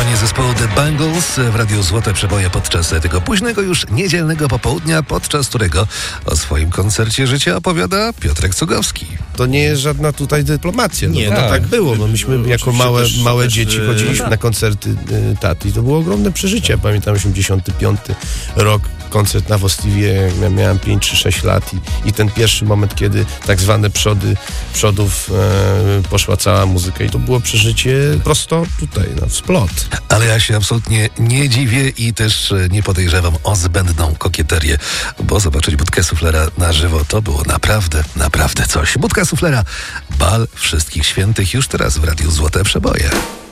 Wykonanie zespołu The Bangles w Radiu Złote Przeboje podczas tego późnego już niedzielnego popołudnia, podczas którego o swoim koncercie życia opowiada Piotrek Cugowski. To nie jest żadna tutaj dyplomacja. Nie, no, no tak było. No, myśmy jako małe dzieci chodziliśmy na koncerty taty i to było ogromne przeżycie. Pamiętam 85 rok, koncert na Wostiwie, jak miałem 5 czy 6 lat i ten pierwszy moment, kiedy tak zwane przodów poszła cała muzyka i to było przeżycie prosto tutaj, w splot. Ale ja się absolutnie nie dziwię i też nie podejrzewam o zbędną kokieterię, bo zobaczyć Budkę Suflera na żywo to było naprawdę coś. Budka Suflera, bal Wszystkich Świętych już teraz w Radiu Złote Przeboje.